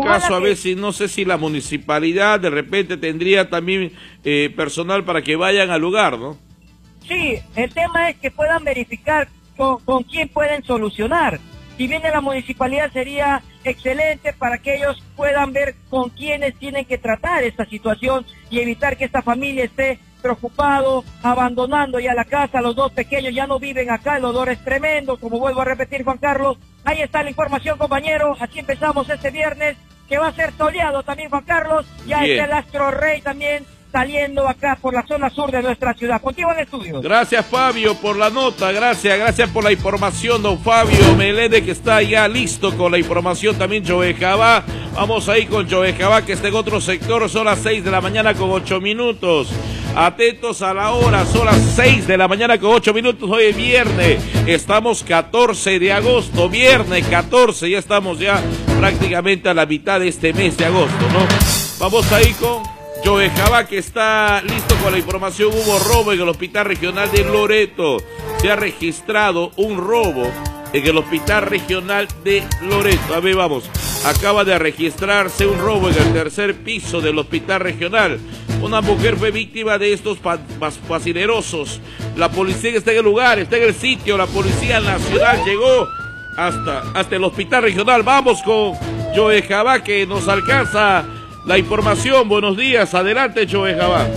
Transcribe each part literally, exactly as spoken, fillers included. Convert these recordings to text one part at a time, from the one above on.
caso, a que... ver si, no sé si la municipalidad de repente tendría también eh, personal para que vayan al lugar, ¿no? Sí, el tema es que puedan verificar con, con quién pueden solucionar. Si viene la municipalidad sería excelente para que ellos puedan ver con quiénes tienen que tratar esta situación y evitar que esta familia esté preocupado, abandonando ya la casa. Los dos pequeños ya no viven acá, el olor es tremendo, como vuelvo a repetir, Juan Carlos. Ahí está la información, compañero. Así empezamos este viernes, que va a ser soleado también, Juan Carlos. Ya Bien. está el Astro Rey también saliendo acá por la zona sur de nuestra ciudad. Contigo en el estudio. Gracias, Fabio, por la nota, gracias, gracias por la información, don Fabio Melende, que está ya listo con la información, también Joe Jabá. Vamos ahí con Joe Jabá, que está en otro sector, son las seis de la mañana con ocho minutos. Atentos a la hora, son las seis de la mañana con ocho minutos, hoy es viernes, estamos catorce de agosto, viernes catorce, ya estamos ya prácticamente a la mitad de este mes de agosto, ¿no? Vamos ahí con Joe Jabá, que está listo con la información. Hubo robo en el Hospital Regional de Loreto. Se ha registrado un robo en el Hospital Regional de Loreto. A ver, vamos. Acaba de registrarse un robo en el tercer piso del Hospital Regional. Una mujer fue víctima de estos facinerosos. La policía está en el lugar, está en el sitio. La Policía Nacional llegó hasta, hasta el Hospital Regional. Vamos con Joe Jabá, que nos alcanza la información. Buenos días, adelante, Joe Jabá.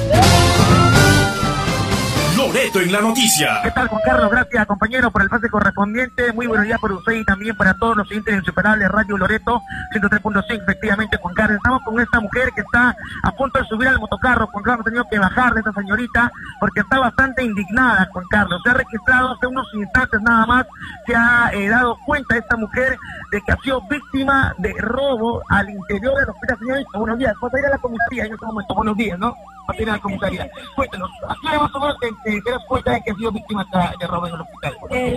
Loreto en la noticia. ¿Qué tal, Juan Carlos? Gracias, compañero, por el pase correspondiente. Muy buenos días para usted y también para todos los siguientes insuperables Radio Loreto ciento tres punto cinco. Efectivamente, Juan Carlos, estamos con esta mujer que está a punto de subir al motocarro. Juan Carlos ha tenido que bajarle a esta señorita porque está bastante indignada, Juan Carlos. Se ha registrado hace unos instantes nada más, se ha eh, dado cuenta esta mujer de que ha sido víctima de robo al interior del hospital. Señorita, buenos días. Vas a ir a la comisaría en este momento. Buenos días, ¿no? Vas a ir a la comisaría. Cuéntanos, ¿a qué más o menos te, te, te das cuenta de que ha sido víctima de robo en el hospital?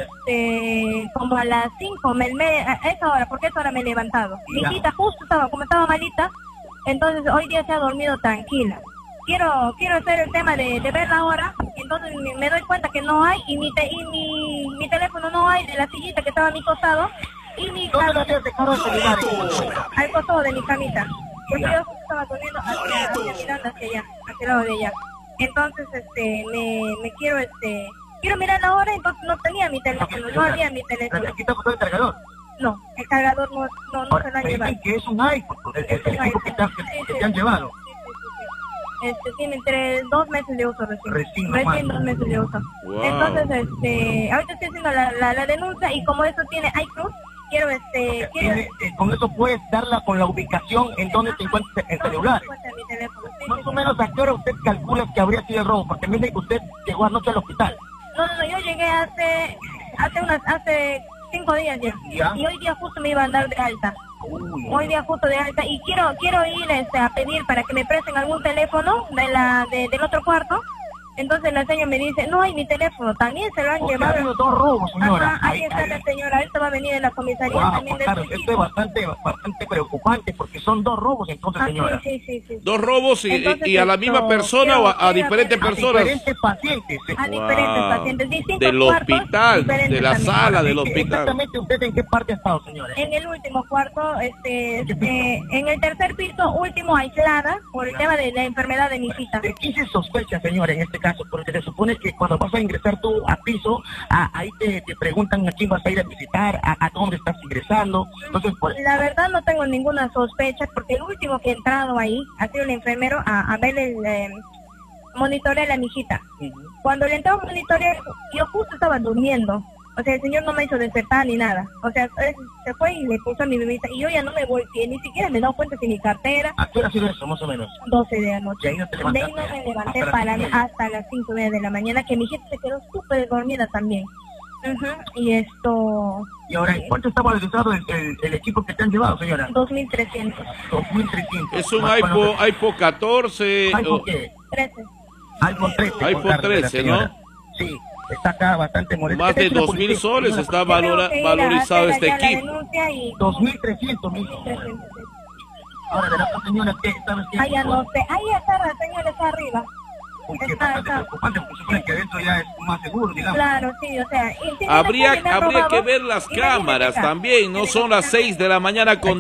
Este, como a las cinco, me, me, a esa hora, porque a esa hora me he levantado. Mi hijita justo estaba, como estaba malita, entonces hoy día se ha dormido tranquila. Quiero quiero hacer el tema de, de ver la hora, entonces me, me doy cuenta que no hay, y mi, te, y mi, mi teléfono no hay, de la sillita que estaba a mi costado, y mi ¿Dónde lo tienes dejado el celular? al costado de mi camita, porque yo estaba durmiendo hacia, hacia mirando hacia allá, hacia el lado de ella. Entonces, este, me, me quiero, este, quiero mirar la hora, entonces no tenía mi teléfono, no había mi teléfono. ¿Aquí está el cargador? No, el cargador no, no, no se lo han llevado. Que es un iPhone, el, el, el equipo que, te, que, sí, que sí, te han llevado. Sí, sí, sí, sí. Este, tiene entre dos meses de uso recién. Recién, recién dos meses de uso. Wow. Entonces, este, ahorita estoy haciendo la, la, la denuncia, y como eso tiene iCloud, quiero, este, quiero... Tiene, eh, con eso puedes darla con la ubicación en donde te encuentres el celular. Mi teléfono, sí, Más sí, o sí. menos, ¿a qué hora usted calcula que habría sido el robo? Porque mire que usted llegó anoche al hospital. No, no, no, yo llegué hace, hace unas, hace cinco días ya. ¿Ya? Y hoy día justo me iba a dar de alta. Uy, Hoy día justo de alta, y quiero quiero ir este, a pedir para que me presten algún teléfono de la de, del otro cuarto. Entonces la señora me dice, no hay mi teléfono, también se lo han o sea, ha llevado. habido dos robos, señora. Ajá, ahí está la señora, ahorita va a venir de la comisaría Wow, también de claro, este esto es bastante, bastante preocupante porque son dos robos entonces, Ah, señora. sí, sí, sí, sí. Dos robos y, Entonces, y a la esto, misma persona quiero- o a, a quiero diferentes hacer- a personas. Diferentes pacientes. eh. A diferentes Wow. pacientes, distintos Del cuartos, hospital, diferentes de la también. sala del Eh, hospital. Exactamente, ¿usted en qué parte ha estado, señora? En el último cuarto, este, ¿En qué piso? eh, en el tercer piso, último, aislada, por el tema de la enfermedad de mi hijita. ¿De qué se sospecha, señora, en este caso? Porque se supone que cuando vas a ingresar tú a piso, a- ahí te, te preguntan a quién vas a ir a visitar, a, a dónde estás ingresando. Entonces, pues, La verdad no tengo ninguna sospecha, porque el último que ha entrado ahí ha sido el enfermero a, a ver el eh, monitorear a mi hijita. Cuando le entró a monitorear, yo justo estaba durmiendo. O sea, el señor no me hizo despertar ni nada. O sea, él se fue y le puso a mi bebita, y yo ya no me volteé, ni siquiera me he dado cuenta si mi cartera, ¿a qué hora ha sido eso, más o menos? doce de la Y noche. ahí no te De ahí levantaste. no me levanté Hasta las para cinco y media. hasta las cinco y media de la mañana, que mi hijita se quedó súper dormida también. Ujú. Y esto, Y ahora, ¿en cuánto está valorizado el, el, el equipo que te han llevado, señora? dos mil trescientos. dos mil trescientos. Es un Más iPhone, bueno, iPhone catorce. ¿iPhone o- qué? trece. iPhone trece. iPhone Juan Carlos, de la trece, señora. ¿no? Sí, está acá bastante molesto. Más de ¿Qué te ha hecho la dos mil policía, soles señora? está valora- Tengo que ir a valorizado hacer este allá la equipo. denuncia y dos mil trescientos, mil. trescientos. Ahora, de la otra señora, ¿qué? ¿Sabes qué? Ah, ya no sé. Ahí está la señora, está arriba. Uy, qué Está, bastante está. preocupante, porque supone que adentro ya es más seguro, digamos. Claro, sí, o sea. y si no Habría, me han habría robado, que ver las imagínate cámaras acá. también, no son las seis de la mañana con